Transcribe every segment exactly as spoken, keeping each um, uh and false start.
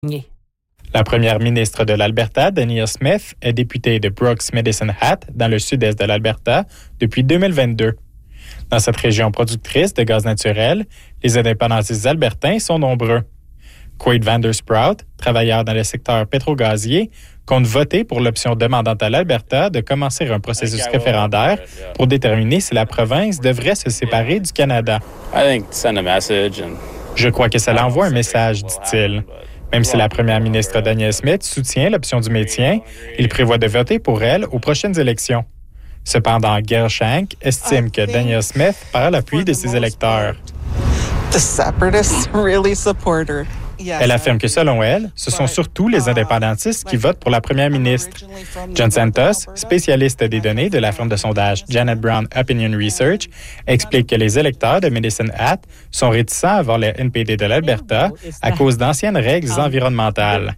La première ministre de l'Alberta, Danielle Smith, est députée de Brooks Medicine Hat, dans le sud-est de l'Alberta, depuis deux mille vingt-deux. Dans cette région productrice de gaz naturel, les indépendantistes albertains sont nombreux. Quade Vandersprout, travailleur dans le secteur pétro-gazier, compte voter pour l'option demandant à l'Alberta de commencer un processus référendaire pour déterminer si la province devrait se séparer du Canada. Je crois que ça l'envoie un message, dit-il. Même si la première ministre Danielle Smith soutient l'option du maintien, il prévoit de voter pour elle aux prochaines élections. Cependant, Gail Shank estime que Danielle Smith perd l'appui de ses électeurs. The separatists really support her. Elle affirme que selon elle, ce sont surtout les indépendantistes qui votent pour la première ministre. John Santos, spécialiste des données de la firme de sondage Janet Brown Opinion Research, explique que les électeurs de Medicine Hat sont réticents à voir le N P D de l'Alberta à cause d'anciennes règles environnementales.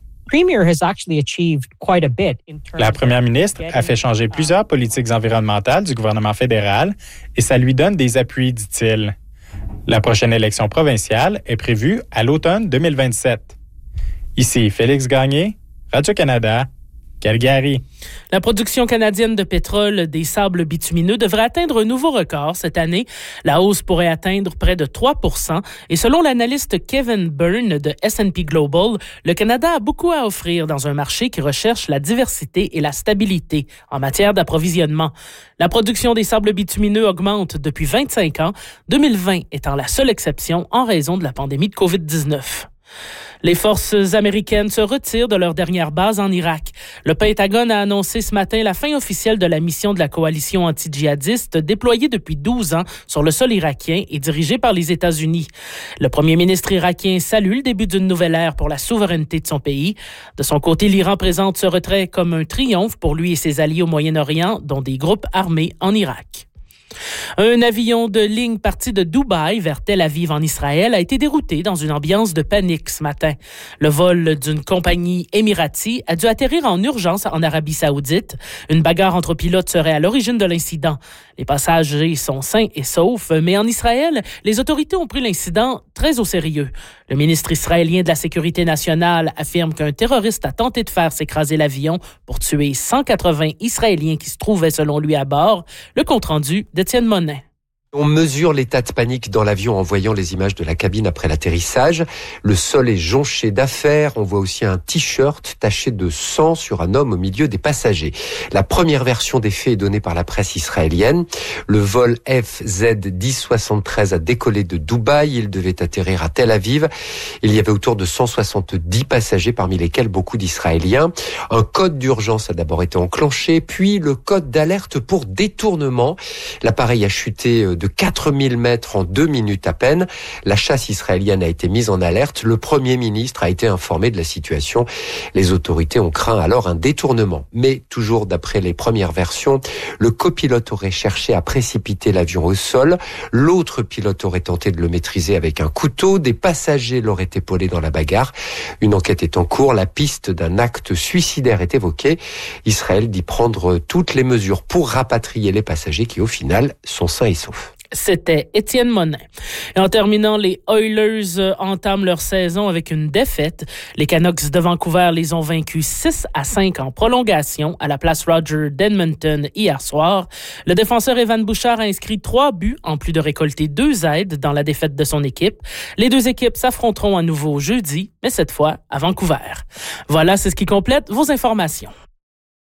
La première ministre a fait changer plusieurs politiques environnementales du gouvernement fédéral et ça lui donne des appuis, dit-il. La prochaine élection provinciale est prévue à l'automne deux mille vingt-sept. Ici Félix Gagné, Radio-Canada, Calgary. La production canadienne de pétrole des sables bitumineux devrait atteindre un nouveau record cette année. La hausse pourrait atteindre près de trois pour cent. Et selon l'analyste Kevin Byrne de S and P Global, le Canada a beaucoup à offrir dans un marché qui recherche la diversité et la stabilité en matière d'approvisionnement. La production des sables bitumineux augmente depuis vingt-cinq ans, deux mille vingt étant la seule exception en raison de la pandémie de covid dix-neuf. Les forces américaines se retirent de leur dernière base en Irak. Le Pentagone a annoncé ce matin la fin officielle de la mission de la coalition anti-djihadiste déployée depuis douze ans sur le sol irakien et dirigée par les États-Unis. Le premier ministre irakien salue le début d'une nouvelle ère pour la souveraineté de son pays. De son côté, l'Iran présente ce retrait comme un triomphe pour lui et ses alliés au Moyen-Orient, dont des groupes armés en Irak. Un avion de ligne parti de Dubaï vers Tel Aviv en Israël a été dérouté dans une ambiance de panique ce matin. Le vol d'une compagnie émirati a dû atterrir en urgence en Arabie Saoudite. Une bagarre entre pilotes serait à l'origine de l'incident. Les passagers sont sains et saufs, mais en Israël, les autorités ont pris l'incident très au sérieux. Le ministre israélien de la Sécurité nationale affirme qu'un terroriste a tenté de faire s'écraser l'avion pour tuer cent quatre-vingts Israéliens qui se trouvaient selon lui à bord. Le compte-rendu d'Étienne Monin. On mesure l'état de panique dans l'avion en voyant les images de la cabine après l'atterrissage. Le sol est jonché d'affaires. On voit aussi un t-shirt taché de sang sur un homme au milieu des passagers. La première version des faits est donnée par la presse israélienne. Le vol F Z dix soixante-treize a décollé de Dubaï. Il devait atterrir à Tel Aviv. Il y avait autour de cent soixante-dix passagers, parmi lesquels beaucoup d'Israéliens. Un code d'urgence a d'abord été enclenché, puis le code d'alerte pour détournement. L'appareil a chuté de de quatre mille mètres en deux minutes à peine. La chasse israélienne a été mise en alerte. Le Premier ministre a été informé de la situation. Les autorités ont craint alors un détournement. Mais toujours d'après les premières versions, le copilote aurait cherché à précipiter l'avion au sol. L'autre pilote aurait tenté de le maîtriser avec un couteau. Des passagers l'auraient épaulé dans la bagarre. Une enquête est en cours. La piste d'un acte suicidaire est évoquée. Israël dit prendre toutes les mesures pour rapatrier les passagers qui, au final, sont sains et saufs. C'était Étienne Monin. Et en terminant, les Oilers entament leur saison avec une défaite. Les Canucks de Vancouver les ont vaincus six à cinq en prolongation à la place Roger d'Edmonton hier soir. Le défenseur Evan Bouchard a inscrit trois buts en plus de récolter deux aides dans la défaite de son équipe. Les deux équipes s'affronteront à nouveau jeudi, mais cette fois à Vancouver. Voilà, c'est ce qui complète vos informations.